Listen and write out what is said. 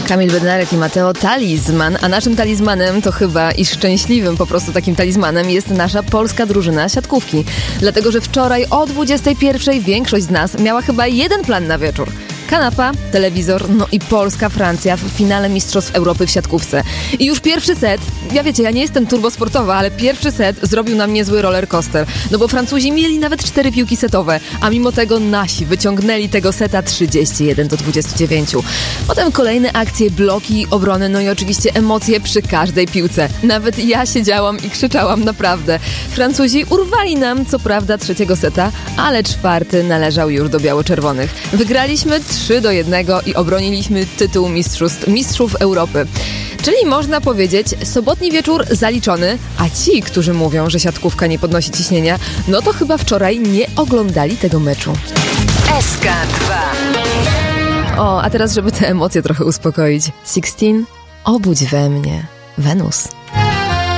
Kamil Bednarek i Mateo Talizman, a naszym talizmanem to chyba i szczęśliwym po prostu takim talizmanem jest nasza polska drużyna siatkówki. Dlatego, że wczoraj o 21:00 większość z nas miała chyba jeden plan na wieczór. Kanapa, telewizor, no i Polska-Francja w finale Mistrzostw Europy w siatkówce. I już pierwszy set, ja nie jestem turbosportowa, ale pierwszy set zrobił nam niezły roller coaster. No bo Francuzi mieli nawet 4 piłki setowe, a mimo tego nasi wyciągnęli tego seta 31-29. Potem kolejne akcje, bloki, obrony, no i oczywiście emocje przy każdej piłce. Nawet ja siedziałam i krzyczałam naprawdę. Francuzi urwali nam co prawda trzeciego seta, ale czwarty należał już do biało-czerwonych. Wygraliśmy 3-1 i obroniliśmy tytuł mistrzów Europy. Czyli można powiedzieć, sobotni wieczór zaliczony, a ci, którzy mówią, że siatkówka nie podnosi ciśnienia, no to chyba wczoraj nie oglądali tego meczu. SK2. O, a teraz, żeby te emocje trochę uspokoić. 16, obudź we mnie Wenus.